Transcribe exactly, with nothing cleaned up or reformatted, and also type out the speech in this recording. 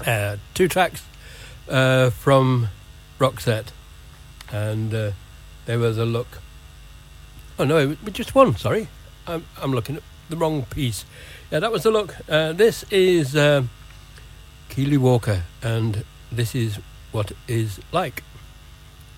Uh, two tracks uh, from Roxette, and uh, there was a look. Oh no, it was just one. Sorry, I'm I'm looking at the wrong piece. Yeah, that was the look. Uh, this is uh, Keely Walker, and this is what it is like.